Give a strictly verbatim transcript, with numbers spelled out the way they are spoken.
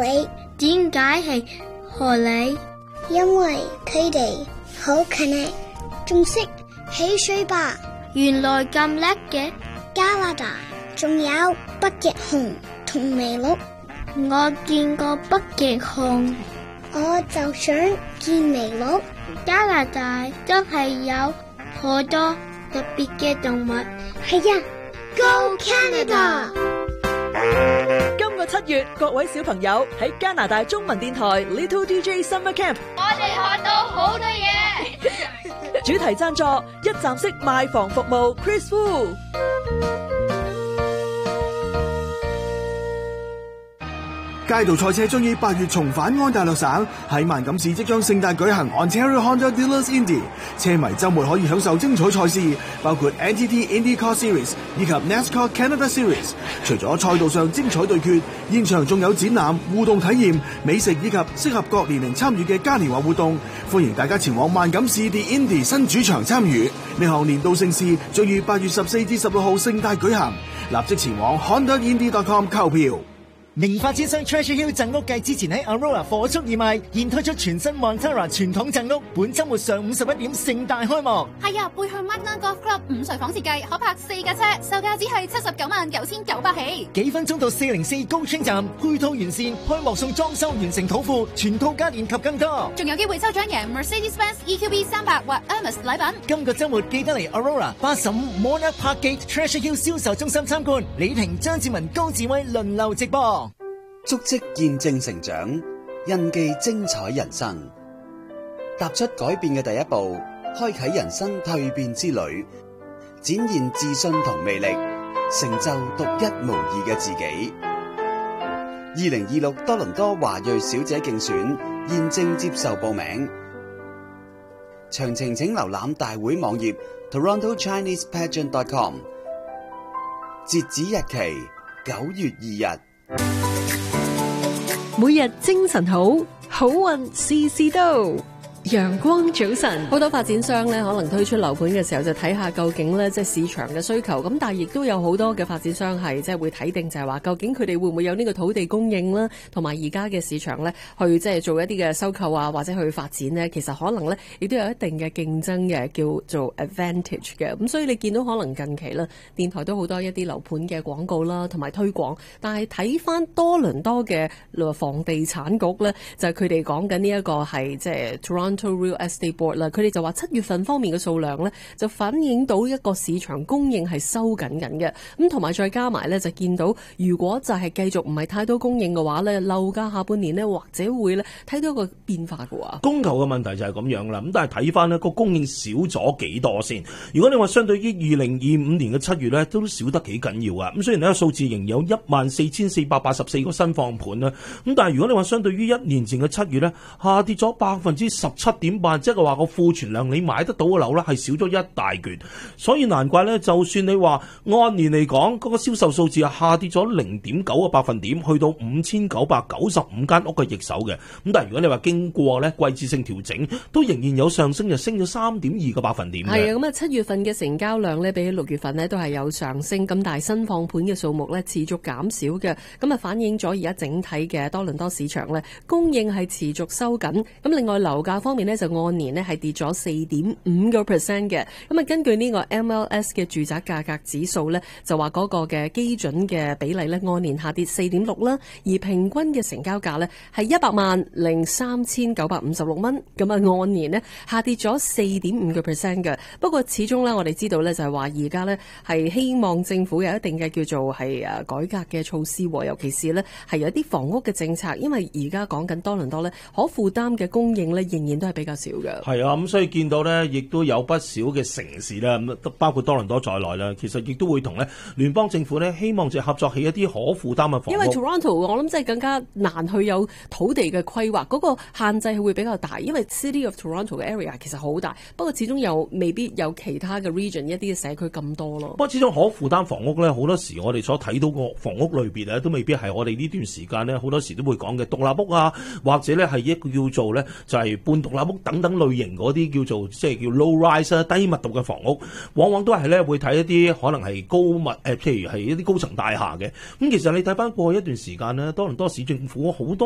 理。 點解係荷里？ 因為佢哋好勤力，仲識起水壩。 原來咁叻嘅。 加拿大仲有北極熊同麋鹿。 我見過北極熊， 我就想見麋鹿。 加拿大真係有好多特別嘅動物。 係呀 ，Go Canada！ 今個七月，各位小朋友喺加拿大中文電台 Little D J Summer Camp， 我哋學到好多嘢。 主題贊助一站式賣房服務 Chris Wu。 街道賽車將於八月重返安大略省，喺萬錦市即將盛大舉行 Ontario Honda Dealers Indy， 車迷周末可以享受精彩賽事，包括 N T T IndyCar Series 以及 NASCAR Canada Series。除咗賽道上精彩對決，現場仲有展覽、互動體驗、美食以及適合各年齡參與嘅嘉年華活動，歡迎大家前往萬錦市 The Indy 新主場參與。呢項年度盛事將於八月十四至十六號盛大舉行，立即前往 honda indy dot com 購票。 名發展商 Treasure Hill 贈屋計之前喺 Aurora 火速義賣，現推出全新 Montara 傳統贈屋，本週末上午十一點盛大開幕。 係啊，背向 Magna Golf Club 五歲房設計，可泊四架車，售價只係七十九萬九千九百起。 幾分鐘到四零四高清站，配套完善，開幕送裝修完成土庫，全套家電及更多。 仲有機會抽獎贏 Mercedes-Benz E Q B 三百或 Hermes 禮品。 今個週末記得嚟 Aurora 八十五 Monarch Park Gate Treasure Hill 銷售中心參觀，李婷、張志文、高志威輪流直播。 足跡見證成長，印記精彩人生。踏出改變嘅第一步，開啟人生蛻變之旅，展現自信同魅力，成就獨一無二嘅自己。二零二六多倫多華裔小姐競選現正接受報名，詳情請瀏覽大會網頁 toronto chinese pageant dot com， 截止日期九月二日。 每日精神好，好運事事都。陽光早晨，好多發展商咧可能推出樓盤嘅時候就睇下究竟咧即係市場嘅需求，咁但係亦都有好多嘅發展商係即係會睇定就係話究竟佢哋會唔會有呢個土地供應啦，同埋而家嘅市場咧去即係做一啲嘅收購啊或者去發展咧，其實可能咧亦都有一定嘅競爭嘅叫做 advantage 嘅，咁所以你見到可能近期啦電台都好多一啲樓盤嘅廣告啦同埋推廣，但係睇翻多倫多嘅房地產局咧就係佢哋講緊呢一個係即係 Toronto Real Estate Board 啦，佢哋就話七月份方面嘅數量咧，就反映到一個市場供應係收緊緊嘅，咁同埋再加埋咧就見到，如果就係繼續唔係太多供應嘅話咧，樓價下半年咧或者會咧睇到一個變化嘅話， 供求嘅問題就係咁樣啦。咁但係睇翻呢個供應少咗幾多先？如果你話相對於二零二五年嘅七月咧，都少得幾緊要啊。咁雖然呢個數字仍有一萬四千四百八十四個新放盤啦，咁但係如果你話相對於一年前嘅七月咧，下跌咗百分之十七點八，即係話個庫存量你買得到嘅樓咧係少咗一大橛，所以難怪咧，就算你話按年嚟講嗰個銷售數字係下跌咗零點九個百分點，去到五千九百九十五間屋嘅易手嘅，咁但係如果你話經過咧季節性調整，都仍然有上升，就升咗三點二個百分點嘅。 係啊，咁啊七月份嘅成交量咧比起六月份咧都係有上升，咁但係新放盤嘅數目咧持續減少嘅，咁啊反映咗而家整體嘅多倫多市場咧供應係持續收緊，咁另外樓價方面咧就按年咧係跌咗四點五個 percent 嘅，咁啊根據呢個 M L S 嘅住宅價格指數咧，就話嗰個嘅基準嘅比例咧按年下跌四點六啦，而平均嘅成交價咧係一百萬零三千九百五十六蚊，咁啊按年咧下跌咗四點五個 percent 嘅。不過始終咧我哋知道咧就係話而家咧係希望政府有一定嘅叫做係誒改革嘅措施，尤其是咧係有啲房屋嘅政策，因為而家講緊多倫多咧可負擔嘅供應咧仍然都係比較少嘅。 係啊，咁所以見到咧，亦都有不少嘅城市啦，包括多倫多在內啦，其實亦都會同咧聯邦政府咧，希望就合作起一啲可負擔嘅房屋。 因為 Toronto 我諗真係更加難去有土地嘅規劃，嗰、那個限制會比較大。因為 City of Toronto 嘅 area 其實好大，不過始終又未必有其他嘅 region 一啲嘅社區咁多咯。 不過始終可負擔房屋咧，好多時我哋所睇到個房屋類別咧，都未必係我哋呢段時間咧，好多時都會講嘅獨立屋啊，或者咧係一個叫做咧就係半獨立屋等等類型嗰啲叫做即係叫 low rise 啊低密度嘅房屋，往往都係咧會睇一啲可能係高密誒，譬如係一啲高層大廈嘅。咁其實你睇翻過去一段時間咧，多倫多市政府好多